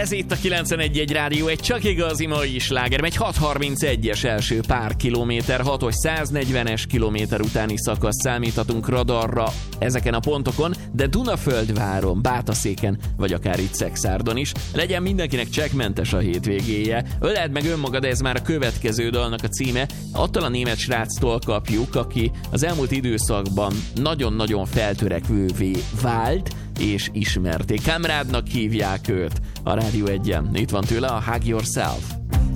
Ez itt a 91.1 Rádió, egy csak igazi mai sláger, megy 6.31-es első pár kilométer, 6-os 140-es kilométer utáni szakasz, számíthatunk radarra ezeken a pontokon, de Dunaföldváron, Bátaszéken, vagy akár itt Szexárdon is. Legyen mindenkinek csekkmentes a hétvégéje. Öleld meg önmagad, ez már a következő dalnak a címe. Attól a német sráctól kapjuk, aki az elmúlt időszakban nagyon-nagyon feltörekvővé vált, és ismerték. Kamrádnak hívják őt a Rádió 1-en. Itt van tőle a Hug Yourself.